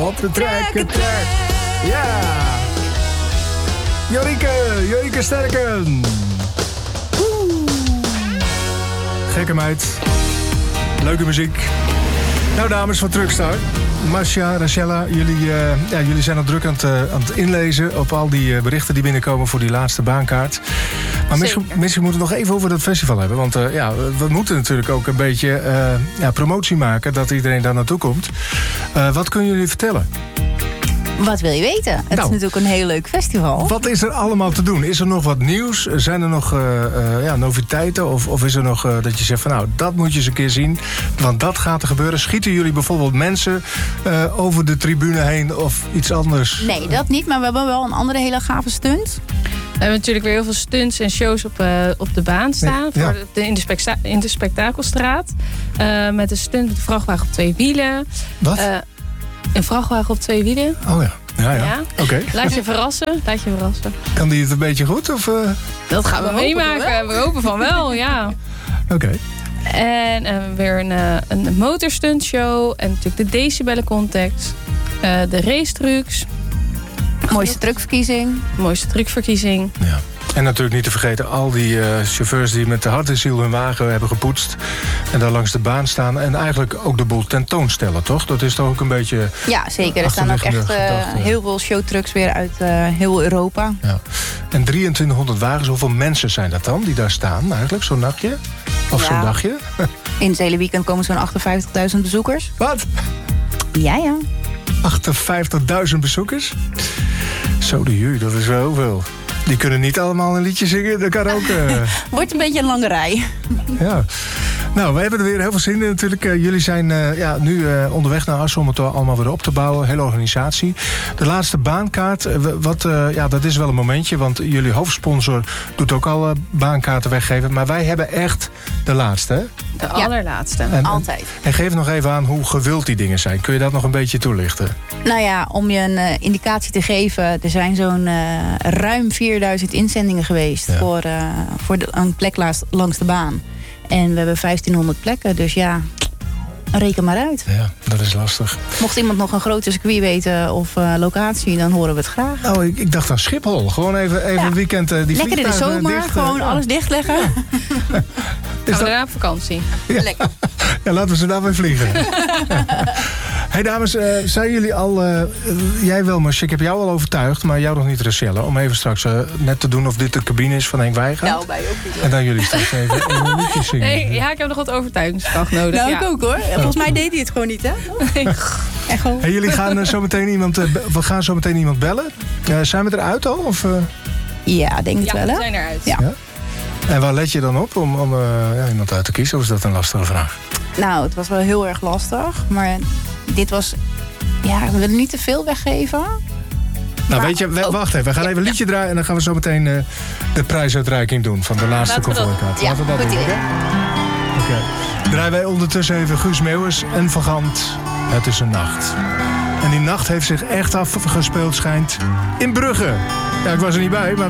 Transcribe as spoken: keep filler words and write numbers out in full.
op de trekken, trek. Ja. Jorike, Jorike Sterken. Woe. Gekke meid. Leuke muziek. Nou dames van Truckstar. Masha, Rachella, jullie, uh, ja, jullie zijn al druk aan het, uh, aan het inlezen op al die uh, berichten die binnenkomen voor die laatste baankaart. Maar misschien, misschien moeten we het nog even over dat festival hebben. Want uh, ja, we moeten natuurlijk ook een beetje uh, ja, promotie maken dat iedereen daar naartoe komt. Uh, wat kunnen jullie vertellen? Wat wil je weten? Het nou, is natuurlijk een heel leuk festival. Wat is er allemaal te doen? Is er nog wat nieuws? Zijn er nog uh, uh, ja, noviteiten? Of, of is er nog uh, dat je zegt van nou, dat moet je eens een keer zien. Want dat gaat er gebeuren. Schieten jullie bijvoorbeeld mensen uh, over de tribune heen of iets anders? Nee, dat niet. Maar we hebben wel een andere hele gave stunt. We hebben natuurlijk weer heel veel stunts en shows op, uh, op de baan staan. Nee, ja. voor de, in, de spekta- in de Spektakelstraat. Uh, met een stunt met een vrachtwagen op twee wielen. Wat? Uh, Een vrachtwagen op twee wielen. Oh ja, ja, ja. ja. Oké. Okay. Laat je verrassen, laat je verrassen. Kan die het een beetje goed? Of, uh... Dat gaan we, we meemaken. We hopen van wel, ja. Oké. Okay. En uh, weer een, uh, een motorstuntshow. En natuurlijk de decibellen context. Uh, de race-trucs. Mooiste truckverkiezing. Mooiste truckverkiezing. Ja. En natuurlijk niet te vergeten al die uh, chauffeurs die met de hart en ziel hun wagen hebben gepoetst. En daar langs de baan staan. En eigenlijk ook de boel tentoonstellen, toch? Dat is toch ook een beetje... Ja, zeker. Er staan ook echt uh, heel veel showtrucks weer uit uh, heel Europa. Ja. En drieëntwintighonderd wagens, hoeveel mensen zijn dat dan die daar staan eigenlijk? Zo'n nachtje? Of ja. zo'n dagje? In het hele weekend komen zo'n achtenvijftigduizend bezoekers. Wat? Ja, ja. achtenvijftigduizend bezoekers? Zo de juu, dat is wel heel veel. Die kunnen niet allemaal een liedje zingen, dat kan ook... Uh... Wordt een beetje een lange rij. Ja. Nou, we hebben er weer heel veel zin in natuurlijk. Uh, jullie zijn uh, ja, nu uh, onderweg naar Assen om het allemaal weer op te bouwen. Hele organisatie. De laatste baankaart, uh, wat, uh, ja, dat is wel een momentje. Want jullie hoofdsponsor doet ook al uh, baankaarten weggeven. Maar wij hebben echt de laatste, hè? De allerlaatste. En, Altijd. En, en geef nog even aan hoe gewild die dingen zijn. Kun je dat nog een beetje toelichten? Nou ja, om je een uh, indicatie te geven. Er zijn zo'n uh, ruim vierduizend inzendingen geweest. Ja. Voor, uh, voor de, een plek langs, langs de baan. En we hebben vijftienhonderd plekken, dus ja, reken maar uit. Ja, dat is lastig. Mocht iemand nog een grote circuit weten of uh, locatie, dan horen we het graag. Nou, ik, ik dacht aan Schiphol. Gewoon even, even ja. een weekend uh, die lekker in de zomer, dicht, gewoon uh, alles dichtleggen. Ja. Gaan we daarna op vakantie. Ja. Lekker. Ja, laten we ze daar weer vliegen. Hey dames, uh, zijn jullie al... Uh, jij wel, Masha, ik heb jou al overtuigd, maar jou nog niet, Rachella. Om even straks uh, net te doen of dit de cabine is van Henk Wijngaard. Nou, bij ook niet. En dan jullie straks even een liedje zingen. Nee, ja, ik heb nog wat overtuigingskracht nodig. Nou, ja. ik ook hoor. Volgens mij deed hij het gewoon niet, hè? Nee. Echo. Hey, jullie gaan uh, zo meteen iemand, uh, we gaan zo meteen iemand bellen. Uh, zijn we eruit al? Of, uh... Ja, denk het ja, wel, hè? we zijn eruit. Ja. Ja? En waar let je dan op om, om uh, ja, iemand uit te kiezen? Of is dat een lastige vraag? Nou, het was wel heel erg lastig. Maar dit was... Ja, we willen niet te veel weggeven. Nou, maar, weet je, we, oh, wacht even. We gaan ja, even een liedje draaien en dan gaan we zo meteen uh, de prijsuitreiking doen van de laatste convoykaart. Ja, Laten we dat goed doen, idee. Oké? Okay. Draaien wij ondertussen even Guus Meeuwis en Van Gant. Het is een nacht. En die nacht heeft zich echt afgespeeld, schijnt, in Brugge. Ja, ik was er niet bij, maar